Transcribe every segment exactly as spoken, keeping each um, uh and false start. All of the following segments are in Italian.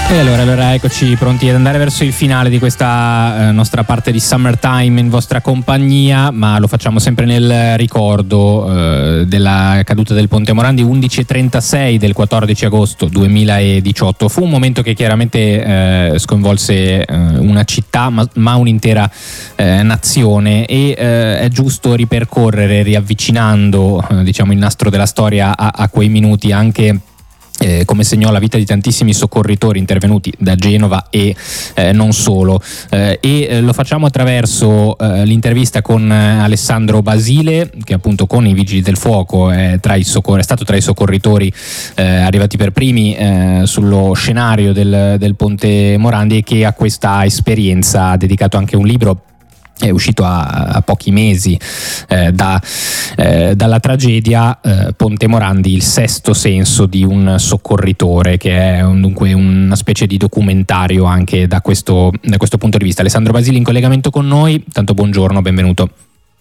E allora, allora eccoci pronti ad andare verso il finale di questa eh, nostra parte di Summertime in vostra compagnia, ma lo facciamo sempre nel ricordo eh, della caduta del Ponte Morandi, undici e trentasei del quattordici agosto duemiladiciotto. Fu un momento che chiaramente eh, sconvolse eh, una città, ma, ma un'intera eh, nazione, e eh, è giusto ripercorrere, riavvicinando eh, diciamo il nastro della storia a, a quei minuti, anche Eh, come segnò la vita di tantissimi soccorritori intervenuti da Genova e eh, non solo, eh, e eh, lo facciamo attraverso eh, l'intervista con eh, Alessandro Basile, che appunto con i Vigili del Fuoco è, tra i soccor- è stato tra i soccorritori eh, arrivati per primi eh, sullo scenario del, del Ponte Morandi, e che a questa esperienza ha dedicato anche un libro. È uscito a, a pochi mesi eh, da, eh, dalla tragedia, eh, Ponte Morandi, il sesto senso di un soccorritore, che è un, dunque una specie di documentario anche da questo, da questo punto di vista. Alessandro Basili in collegamento con noi, tanto buongiorno, benvenuto.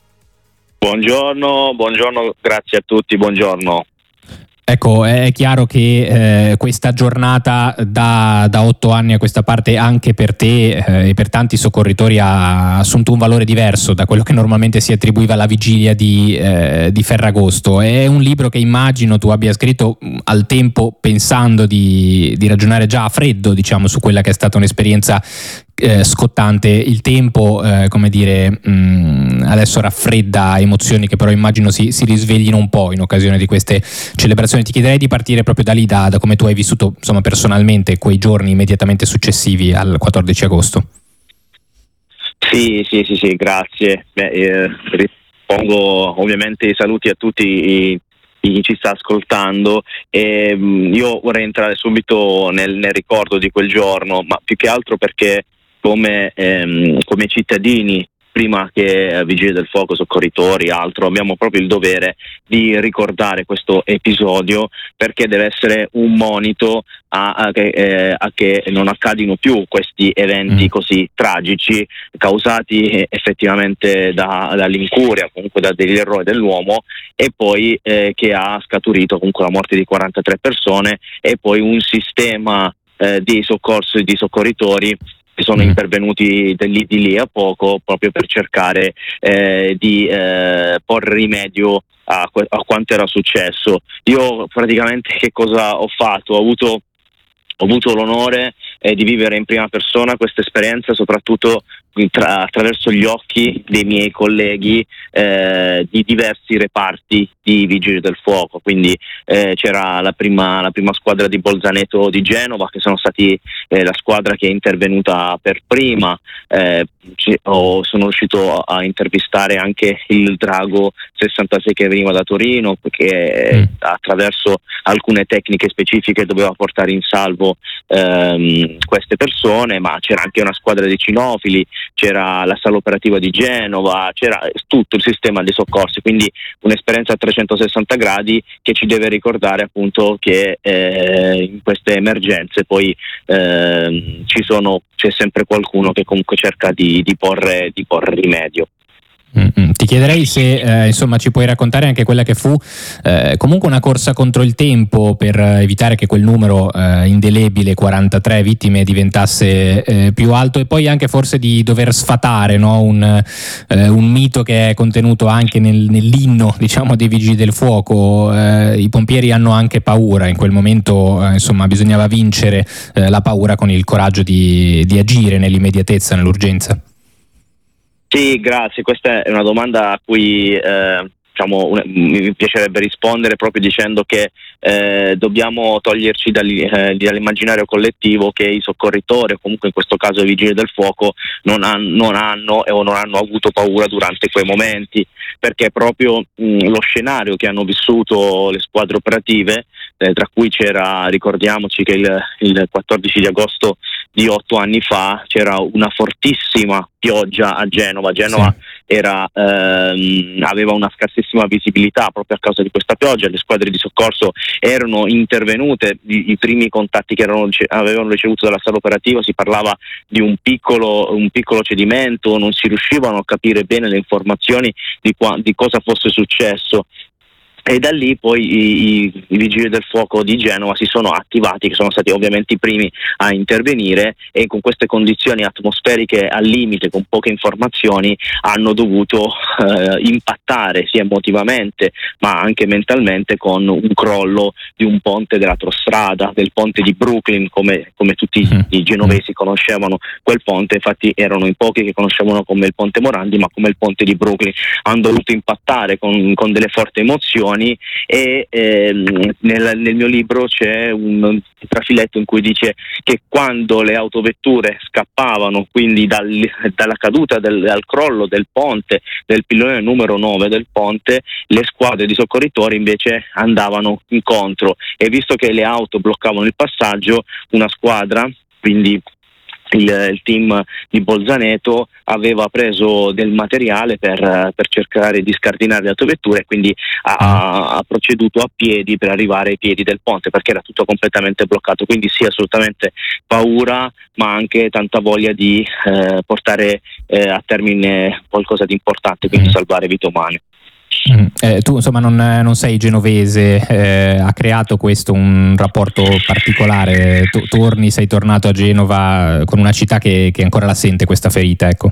Buongiorno, buongiorno, grazie a tutti, buongiorno. Ecco, è chiaro che eh, questa giornata da, da otto anni a questa parte anche per te eh, e per tanti soccorritori ha assunto un valore diverso da quello che normalmente si attribuiva alla vigilia di, eh, di Ferragosto. È un libro che immagino tu abbia scritto al tempo pensando di, di ragionare già a freddo, diciamo, su quella che è stata un'esperienza Eh, scottante. Il tempo, eh, come dire, mh, adesso raffredda emozioni che però immagino si, si risveglino un po' in occasione di queste celebrazioni. Ti chiederei di partire proprio da lì, da, da come tu hai vissuto, insomma, personalmente quei giorni immediatamente successivi al quattordici agosto. Sì, sì, sì, sì, grazie. Beh, eh, rispongo ovviamente i saluti a tutti i chi ci sta ascoltando, e mh, io vorrei entrare subito nel, nel ricordo di quel giorno, ma più che altro perché come, ehm, come cittadini, prima che eh, vigili del fuoco, soccorritori, altro, abbiamo proprio il dovere di ricordare questo episodio, perché deve essere un monito a, a, che, eh, a che non accadino più questi eventi mm. così tragici, causati eh, effettivamente da, dall'incuria, comunque da degli errori dell'uomo, e pì eh, che ha scaturito comunque la morte di quarantatré persone, e poi un sistema eh, di soccorso e di soccorritori che sono mm. intervenuti di lì, di lì a poco, proprio per cercare eh, di eh, porre rimedio a, a quanto era successo. Io praticamente che cosa ho fatto? Ho avuto, ho avuto l'onore eh, di vivere in prima persona questa esperienza, soprattutto Tra, attraverso gli occhi dei miei colleghi eh, di diversi reparti di Vigili del Fuoco. Quindi eh, c'era la prima, la prima squadra di Bolzaneto di Genova, che sono stati eh, la squadra che è intervenuta per prima. eh, ho, sono riuscito a intervistare anche il Drago sessantasei che veniva da Torino, perché mm. attraverso alcune tecniche specifiche doveva portare in salvo ehm, queste persone, ma c'era anche una squadra di cinofili, c'era la sala operativa di Genova, c'era tutto il sistema dei soccorsi, quindi un'esperienza a trecentosessanta gradi che ci deve ricordare appunto che eh, in queste emergenze poi eh, ci sono, c'è sempre qualcuno che comunque cerca di, di, porre, di porre rimedio. Mm-hmm. Ti chiederei se eh, insomma ci puoi raccontare anche quella che fu eh, comunque una corsa contro il tempo per evitare che quel numero eh, indelebile, quarantatré vittime, diventasse eh, più alto, e poi anche forse di dover sfatare, no? un, eh, un mito che è contenuto anche nel, nell'inno, diciamo, dei Vigili del Fuoco. Eh, i pompieri hanno anche paura in quel momento, eh, insomma bisognava vincere eh, la paura con il coraggio di, di agire nell'immediatezza, nell'urgenza. Sì, grazie. Questa è una domanda a cui eh, diciamo, un, mi piacerebbe rispondere proprio dicendo che eh, dobbiamo toglierci dagli, eh, dall'immaginario collettivo che i soccorritori, o comunque in questo caso i Vigili del Fuoco, non, han, non hanno o non hanno avuto paura durante quei momenti, perché proprio mh, lo scenario che hanno vissuto le squadre operative, eh, tra cui c'era, ricordiamoci che il, il quattordici di agosto di otto anni fa c'era una fortissima pioggia a Genova. Genova sì. era, ehm, aveva una scarsissima visibilità proprio a causa di questa pioggia. Le squadre di soccorso erano intervenute, i, i primi contatti che erano, avevano ricevuto dalla sala operativa, si parlava di un piccolo, un piccolo cedimento, non si riuscivano a capire bene le informazioni di, qua, di cosa fosse successo. E da lì poi i, i, i vigili del fuoco di Genova si sono attivati, che sono stati ovviamente i primi a intervenire, e con queste condizioni atmosferiche al limite, con poche informazioni, hanno dovuto eh, impattare sia emotivamente ma anche mentalmente con un crollo di un ponte dell'autostrada, del ponte di Brooklyn, come, come tutti mm. i genovesi conoscevano quel ponte. Infatti erano in pochi che conoscevano come il ponte Morandi, ma come il ponte di Brooklyn. Hanno dovuto impattare con, con delle forti emozioni, e ehm, nel, nel mio libro c'è un trafiletto in cui dice che quando le autovetture scappavano, quindi dal, dalla caduta del, dal crollo del ponte, del pilone numero nove del ponte, le squadre di soccorritori invece andavano incontro, e visto che le auto bloccavano il passaggio, una squadra, quindi Il, il team di Bolzaneto, aveva preso del materiale per, per cercare di scardinare le autovetture, e quindi ha, ha proceduto a piedi per arrivare ai piedi del ponte, perché era tutto completamente bloccato. Quindi sì, assolutamente paura, ma anche tanta voglia di eh, portare eh, a termine qualcosa di importante, quindi salvare vite umane. Mm. Eh, tu insomma non, non sei genovese, eh, ha creato questo un rapporto particolare, tu, torni, sei tornato a Genova con una città che, che ancora la sente questa ferita, ecco.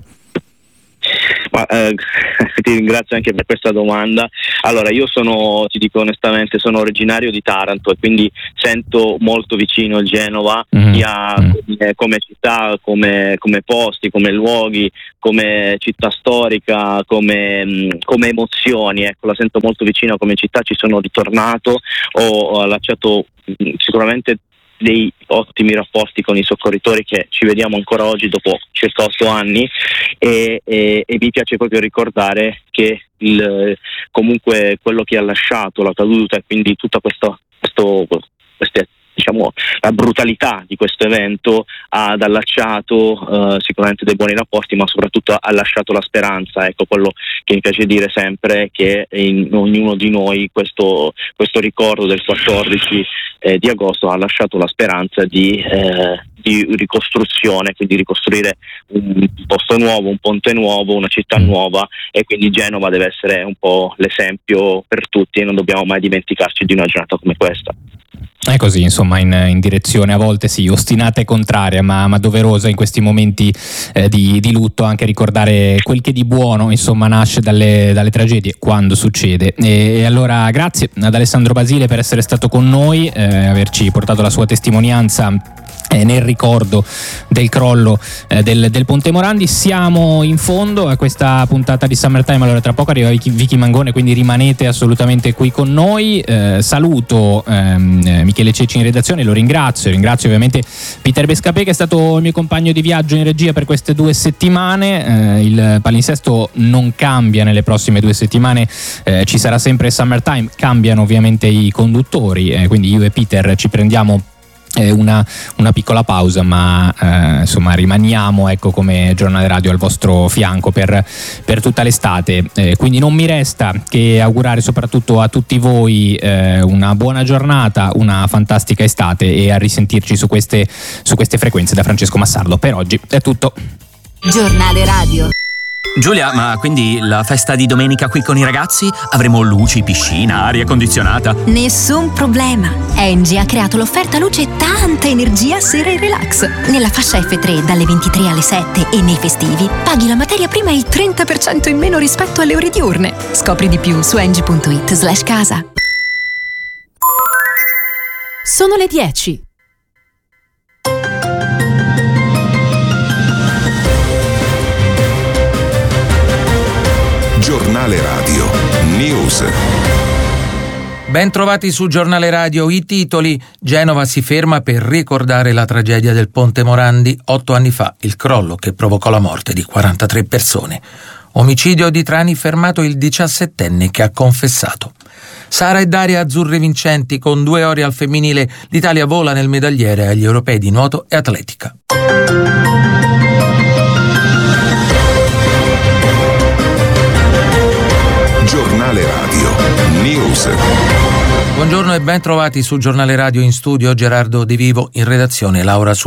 Ma, eh, ti ringrazio anche per questa domanda. Allora, io sono, ti dico onestamente, sono originario di Taranto, e quindi sento molto vicino il Genova, mm. sia mm. come, come città, come, come posti, come luoghi, come città storica, come, come emozioni, ecco, la sento molto vicino come città. Ci sono ritornato, ho, ho allacciato sicuramente dei ottimi rapporti con i soccorritori, che ci vediamo ancora oggi dopo circa otto anni, e, e, e mi piace proprio ricordare che il, comunque quello che ha lasciato la caduta, e quindi tutta questa questo, queste diciamo la brutalità di questo evento, ha allacciato eh, sicuramente dei buoni rapporti, ma soprattutto ha lasciato la speranza. Ecco, quello che mi piace dire sempre è che in ognuno di noi questo, questo ricordo del quattordici eh, di agosto ha lasciato la speranza di, eh, di ricostruzione, quindi ricostruire un posto nuovo, un ponte nuovo, una città nuova, e quindi Genova deve essere un po' l'esempio per tutti, e non dobbiamo mai dimenticarci di una giornata come questa. È così, insomma, in, in direzione a volte sì, ostinata e contraria, ma, ma doverosa in questi momenti eh, di, di lutto, anche ricordare quel che di buono, insomma, nasce dalle, dalle tragedie quando succede. E, e allora grazie ad Alessandro Basile per essere stato con noi, eh, averci portato la sua testimonianza eh, nel ricordo del crollo eh, del, del Ponte Morandi. Siamo in fondo a questa puntata di Summertime, allora tra poco arriva Vicky, Vicky Mangone, quindi rimanete assolutamente qui con noi. Eh, saluto ehm, Michele Cecci in redazione, lo ringrazio, ringrazio ovviamente Peter Bescapè, che è stato il mio compagno di viaggio in regia per queste due settimane. Eh, il palinsesto non cambia nelle prossime due settimane, eh, ci sarà sempre Summertime, cambiano ovviamente i conduttori, eh, quindi io e Peter ci prendiamo Una, una piccola pausa, ma eh, insomma rimaniamo, ecco, come giornale radio al vostro fianco per, per tutta l'estate, eh, quindi non mi resta che augurare soprattutto a tutti voi eh, una buona giornata, una fantastica estate, e a risentirci su queste, su queste frequenze. Da Francesco Massardo per oggi è tutto. Giornale radio. Giulia, ma quindi la festa di domenica qui con i ragazzi? Avremo luci, piscina, aria condizionata? Nessun problema. Engie ha creato l'offerta luce e tanta energia sera e relax. Nella fascia effe tre dalle ventitré alle sette e nei festivi paghi la materia prima il trenta per cento in meno rispetto alle ore diurne. Scopri di più su engie punto it slash casa. Sono le dieci. Giornale Radio News. Ben trovati su Giornale Radio. I titoli: Genova si ferma per ricordare la tragedia del Ponte Morandi, otto anni fa, il crollo che provocò la morte di quarantatré persone. Omicidio di Trani, fermato il diciassettenne che ha confessato. Sara e Daria azzurre vincenti con due ori al femminile. L'Italia vola nel medagliere agli europei di nuoto e atletica. Giornale Radio News. Buongiorno e ben trovati su Giornale Radio. In studio Gerardo De Vivo, in redazione Laura Supino.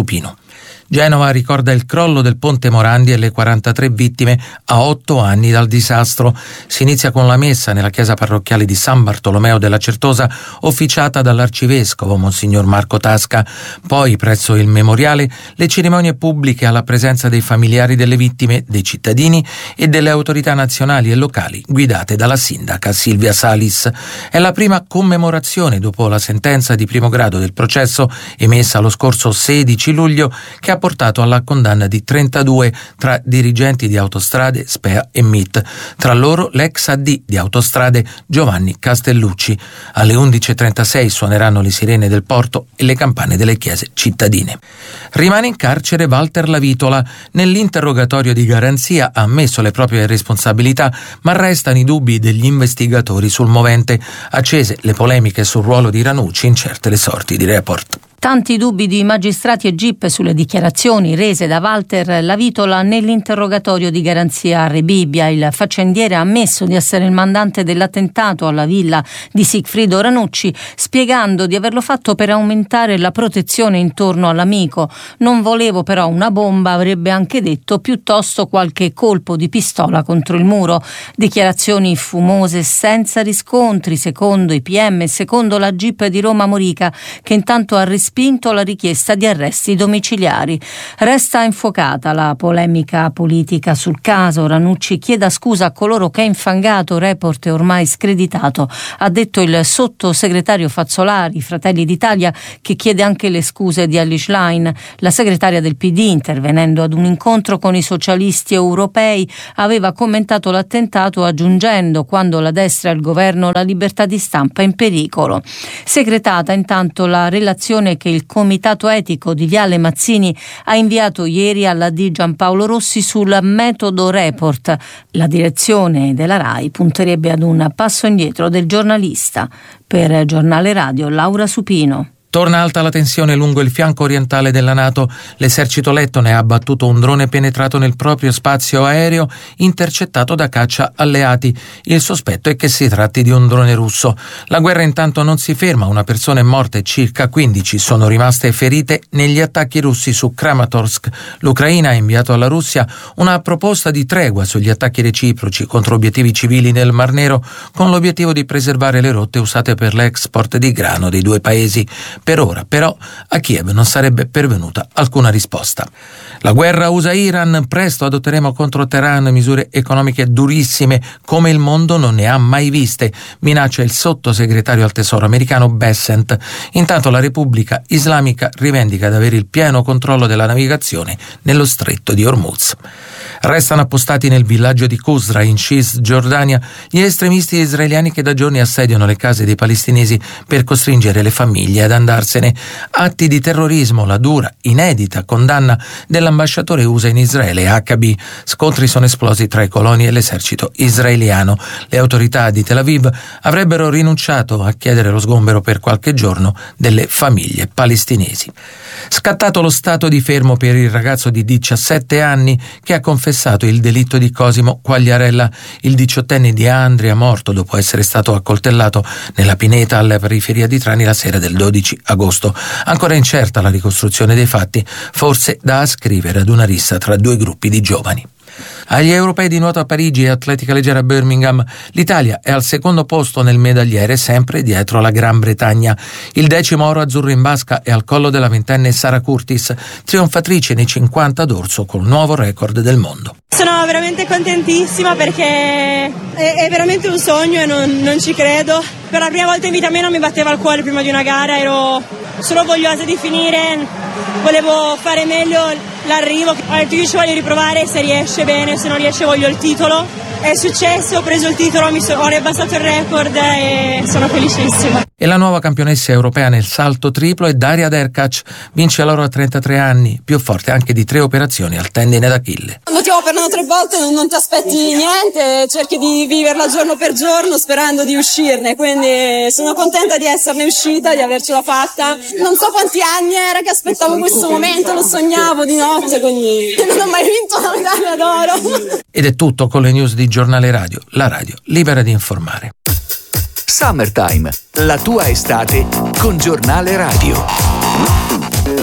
Genova ricorda il crollo del ponte Morandi e le quarantatré vittime a otto anni dal disastro. Si inizia con la messa nella chiesa parrocchiale di San Bartolomeo della Certosa, officiata dall'arcivescovo Monsignor Marco Tasca. Poi, presso il memoriale, le cerimonie pubbliche alla presenza dei familiari delle vittime, dei cittadini e delle autorità nazionali e locali, guidate dalla sindaca Silvia Salis. È la prima commemorazione dopo la sentenza di primo grado del processo emessa lo scorso sedici luglio, che ha portato alla condanna di trentadue tra dirigenti di Autostrade, Spea e M I T, tra loro l'ex A D di Autostrade Giovanni Castellucci. Alle undici e trentasei suoneranno le sirene del porto e le campane delle chiese cittadine. Rimane in carcere Walter Lavitola. Nell'interrogatorio di garanzia ha ammesso le proprie responsabilità, ma restano i dubbi degli investigatori sul movente. Accese le polemiche sul ruolo di Ranucci, incerte le sorti di Report. Tanti dubbi di magistrati e G I P sulle dichiarazioni rese da Walter Lavitola nell'interrogatorio di garanzia a Rebibbia. Il faccendiere ha ammesso di essere il mandante dell'attentato alla villa di Sigfrido Ranucci, spiegando di averlo fatto per aumentare la protezione intorno all'amico. Non volevo però una bomba, avrebbe anche detto, piuttosto qualche colpo di pistola contro il muro. Dichiarazioni fumose senza riscontri, secondo i P M e secondo la G I P di Roma Morica, che intanto ha respinto la richiesta di arresti domiciliari. Resta infuocata la polemica politica sul caso. Ranucci chieda scusa a coloro che ha infangato, Report è ormai screditato, ha detto il sottosegretario Fazzolari, Fratelli d'Italia, che chiede anche le scuse di Elly Schlein. La segretaria del P D, intervenendo ad un incontro con i socialisti europei, aveva commentato l'attentato aggiungendo: quando la destra è al governo la libertà di stampa è in pericolo. Segretata intanto la relazione che il comitato etico di Viale Mazzini ha inviato ieri alla D Giampaolo Rossi sul metodo Report. La direzione della RAI punterebbe ad un passo indietro del giornalista. Per Giornale Radio, Laura Supino. Torna alta la tensione lungo il fianco orientale della NATO. L'esercito lettone ha abbattuto un drone penetrato nel proprio spazio aereo, intercettato da caccia alleati. Il sospetto è che si tratti di un drone russo. La guerra intanto non si ferma. Una persona è morta e circa quindici sono rimaste ferite negli attacchi russi su Kramatorsk. L'Ucraina ha inviato alla Russia una proposta di tregua sugli attacchi reciproci contro obiettivi civili nel Mar Nero, con l'obiettivo di preservare le rotte usate per l'export di grano dei due paesi. Per ora, però, a Kiev non sarebbe pervenuta alcuna risposta. La guerra U S A-Iran: presto adotteremo contro Teheran misure economiche durissime come il mondo non ne ha mai viste, minaccia il sottosegretario al tesoro americano Bessent. Intanto la Repubblica Islamica rivendica di avere il pieno controllo della navigazione nello stretto di Hormuz. Restano appostati nel villaggio di Qusra in Cisgiordania gli estremisti israeliani che da giorni assediano le case dei palestinesi per costringere le famiglie ad andarsene. Atti di terrorismo, la dura, inedita condanna dell'ambasciatore U S A in Israele Huckabee. Scontri sono esplosi tra i coloni e l'esercito israeliano. Le autorità di Tel Aviv avrebbero rinunciato a chiedere lo sgombero per qualche giorno delle famiglie palestinesi. Scattato lo stato di fermo per il ragazzo di diciassette anni che ha confessato il delitto di Cosimo Quagliarella. Il diciottenne di Andria, morto dopo essere stato accoltellato nella pineta alla periferia di Trani la sera del dodici agosto. Ancora incerta la ricostruzione dei fatti, forse da ascrivere ad una rissa tra due gruppi di giovani. Agli europei di nuoto a Parigi e atletica leggera a Birmingham, l'Italia è al secondo posto nel medagliere, sempre dietro la Gran Bretagna. Il decimo oro azzurro in vasca è al collo della ventenne Sara Curtis, trionfatrice nei cinquanta d'orso col nuovo record del mondo. Sono veramente contentissima perché è, è veramente un sogno e non, non ci credo. Per la prima volta in vita mia non mi batteva il cuore prima di una gara, ero solo vogliosa di finire, volevo fare meglio l'arrivo. Ho detto io ci voglio riprovare, se riesce bene, se non riesce voglio il titolo. È successo, ho preso il titolo, mi so, ho riabbassato il record e sono felicissima. E la nuova campionessa europea nel salto triplo è Daria Derkac, vince l'oro a trentatré anni, più forte anche di tre operazioni al tendine d'Achille. Quando ti operano tre volte non, non ti aspetti niente, cerchi di viverla giorno per giorno sperando di uscirne, quindi sono contenta di esserne uscita, di avercela fatta. Non so quanti anni era che aspettavo questo momento, lo sognavo di notte, quindi non ho mai vinto la medaglia d'oro. Ed è tutto con le news di Giornale Radio, la radio libera di informare. Summertime, la tua estate con Giornale Radio.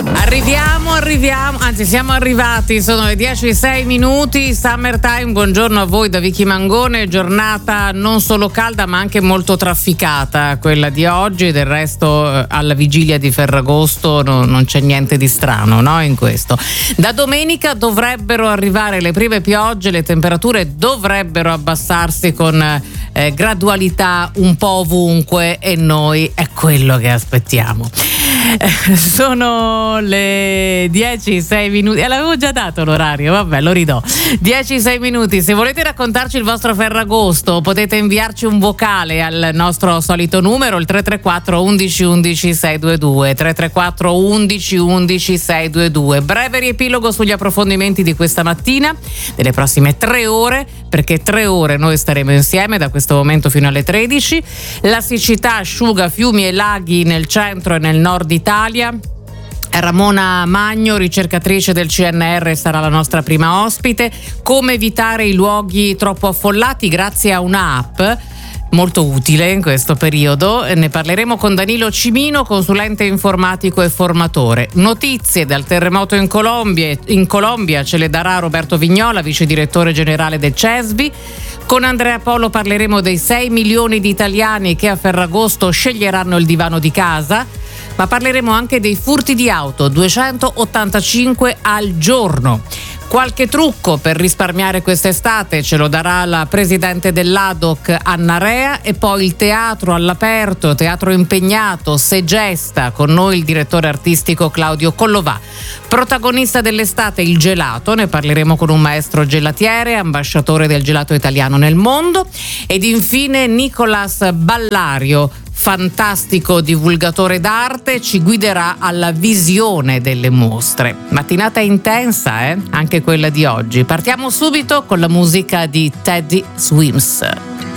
Arriviamo, arriviamo, anzi siamo arrivati, sono le dieci e sei minuti, Summertime, buongiorno a voi da Vicky Mangone, giornata non solo calda ma anche molto trafficata, quella di oggi, del resto eh, alla vigilia di Ferragosto no, non c'è niente di strano, no, in questo. Da domenica dovrebbero arrivare le prime piogge, le temperature dovrebbero abbassarsi con eh, gradualità un po' ovunque e noi è quello che aspettiamo. Eh, sono le dieci e sei minuti, e l'avevo già dato l'orario, vabbè, lo ridò. dieci e sei minuti, se volete raccontarci il vostro Ferragosto potete inviarci un vocale al nostro solito numero, il tre tre quattro undici undici seicentoventidue, tre tre quattro undici undici seicentoventidue. Breve riepilogo sugli approfondimenti di questa mattina, delle prossime tre ore, perché tre ore noi staremo insieme da questo momento fino alle tredici. La siccità asciuga fiumi e laghi nel centro e nel nord Italia. Ramona Magno, ricercatrice del C N R, sarà la nostra prima ospite. Come evitare i luoghi troppo affollati grazie a un'app molto utile in questo periodo. Ne parleremo con Danilo Cimino, consulente informatico e formatore. Notizie dal terremoto in Colombia, in Colombia ce le darà Roberto Vignola, vice direttore generale del CESBI. Con Andrea Polo parleremo dei sei milioni di italiani che a Ferragosto sceglieranno il divano di casa, ma parleremo anche dei furti di auto, duecentottantacinque al giorno. Qualche trucco per risparmiare quest'estate ce lo darà la presidente dell'A D O C Anna Rea, e poi il teatro all'aperto, teatro impegnato, Segesta, con noi il direttore artistico Claudio Collovà. Protagonista dell'estate il gelato, ne parleremo con un maestro gelatiere, ambasciatore del gelato italiano nel mondo. Ed infine Nicolas Ballario, fantastico divulgatore d'arte, ci guiderà alla visione delle mostre. Mattinata intensa, eh? Anche quella di oggi. Partiamo subito con la musica di Teddy Swims.